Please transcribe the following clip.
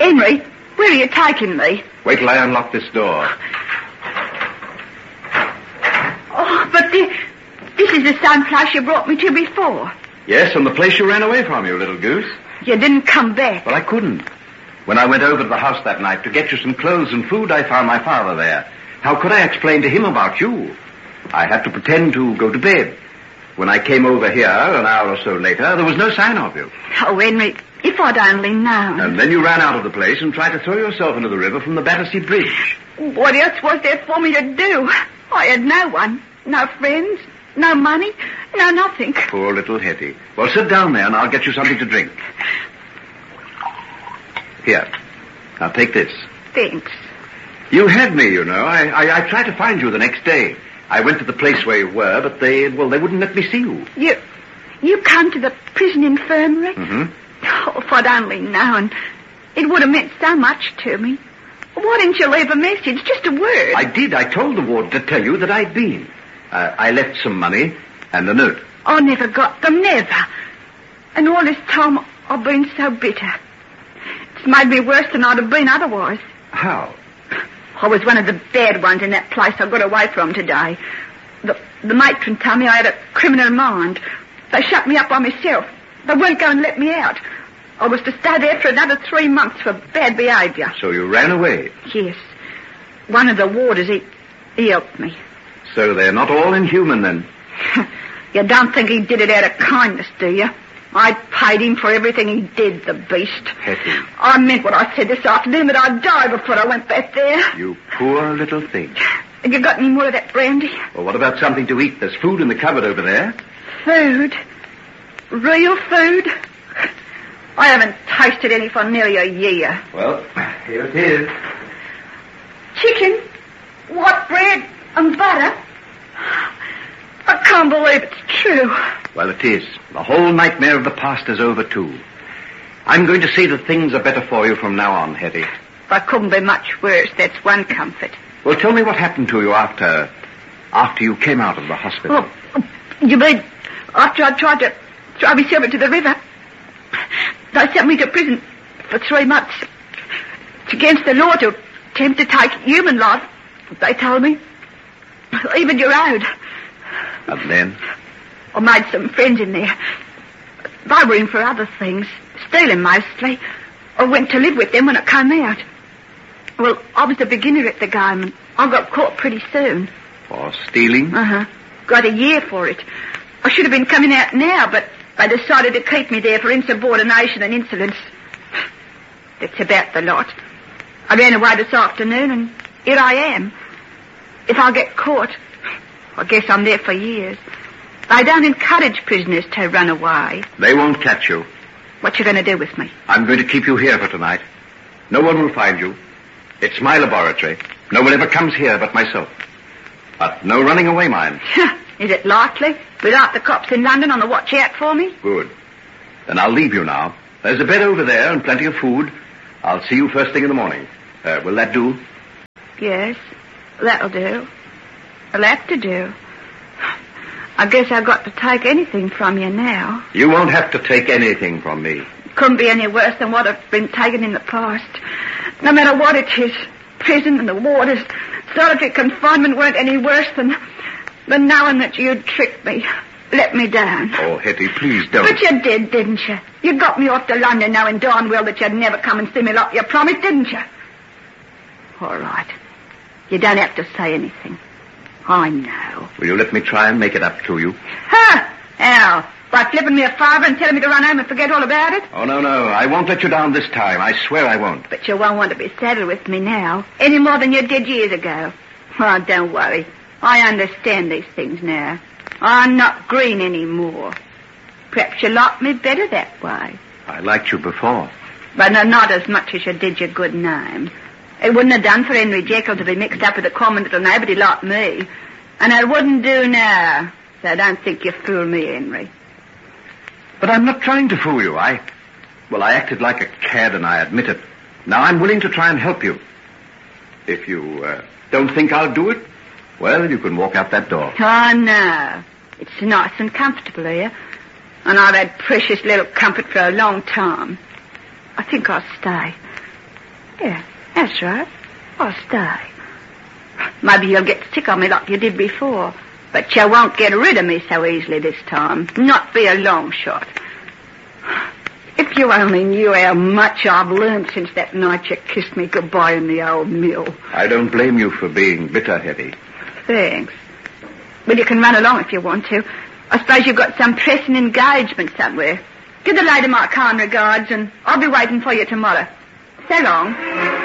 Henry, where are you taking me? Wait till I unlock this door. Oh, but this is the same place you brought me to before. Yes, and the place you ran away from, you little goose. You didn't come back. Well, I couldn't. When I went over to the house that night to get you some clothes and food, I found my father there. How could I explain to him about you? I had to pretend to go to bed. When I came over here an hour or so later, there was no sign of you. Oh, Henry, if I'd only known. And then you ran out of the place and tried to throw yourself into the river from the Battersea Bridge. What else was there for me to do? I had no one, no friends, no money, no nothing. Poor little Hetty. Well, sit down there and I'll get you something to drink. Here. Now take this. Thanks. You had me, you know. I tried to find you the next day. I went to the place where you were, but they wouldn't let me see you. You come to the prison infirmary? Mm-hmm. Oh, if I'd only known. It would have meant so much to me. Why didn't you leave a message? Just a word. I did. I told the warden to tell you that I'd been. I left some money and a note. I never got them, never. And all this time, I've been so bitter. It's made me worse than I'd have been otherwise. How? I was one of the bad ones in that place I got away from today. The matron told me I had a criminal mind. They shut me up by myself. They weren't going to let me out. I was to stay there for another 3 months for bad behaviour. So you ran away? Yes. One of the warders, he helped me. So they're not all inhuman, then? You don't think he did it out of kindness, do you? I paid him for everything he did, the beast. Hetty. I meant what I said this afternoon, that I'd die before I went back there. You poor little thing. Have you got any more of that brandy? Well, what about something to eat? There's food in the cupboard over there. Food? Real food? I haven't tasted any for nearly a year. Well, here it is. Chicken, white bread, and butter. I can't believe it's true. Well, it is. The whole nightmare of the past is over, too. I'm going to see that things are better for you from now on, Hetty. I couldn't be much worse, that's one comfort. Well, tell me what happened to you after you came out of the hospital. Oh, you mean after I tried to throw myself into the river? They sent me to prison for 3 months. It's against the law to attempt to take human life, they told me. Even your own. And then? I made some friends in there. They were in for other things, stealing mostly. I went to live with them when it came out. Well, I was a beginner at the game, and I got caught pretty soon. For stealing? Uh-huh. Got a year for it. I should have been coming out now, but they decided to keep me there for insubordination and insolence. That's about the lot. I ran away this afternoon, and here I am. If I get caught, I guess I'm there for years. They don't encourage prisoners to run away. They won't catch you. What you going to do with me? I'm going to keep you here for tonight. No one will find you. It's my laboratory. No one ever comes here but myself. But no running away, mind. Is it likely? Without the cops in London on the watch out for me? Good. Then I'll leave you now. There's a bed over there and plenty of food. I'll see you first thing in the morning. Will that do? Yes, that'll do. It'll have to do. I guess I've got to take anything from you now. You won't have to take anything from me. Couldn't be any worse than what I've been taken in the past. No matter what it is, prison and the warders, solitary confinement weren't any worse than knowing that you'd tricked me, let me down. Oh, Hetty, please don't. But you did, didn't you? You got me off to London knowing darn well that you'd never come and see me like you promised, didn't you? All right. You don't have to say anything. I know. Will you let me try and make it up to you? Huh? How? By flipping me a fiver and telling me to run home and forget all about it? Oh, no. I won't let you down this time. I swear I won't. But you won't want to be saddled with me now, any more than you did years ago. Oh, don't worry. I understand these things now. I'm not green anymore. Perhaps you like me better that way. I liked you before. But not as much as you did your good name. It wouldn't have done for Henry Jekyll to be mixed up with a common little nobody like me. And it wouldn't do now. So don't think you fool me, Henry. But I'm not trying to fool you. I acted like a cad, and I admit it. Now I'm willing to try and help you. If you don't think I'll do it, well, you can walk out that door. Oh, no. It's nice and comfortable here. And I've had precious little comfort for a long time. I think I'll stay. Yeah, that's right. I'll stay. Maybe you'll get sick of me like you did before, but you won't get rid of me so easily this time. Not be a long shot. If you only knew how much I've learned since that night you kissed me goodbye in the old mill. I don't blame you for being bitter, Hetty. Thanks. Well, you can run along if you want to. I suppose you've got some pressing engagement somewhere. Give the lady my kind regards, and I'll be waiting for you tomorrow. So long.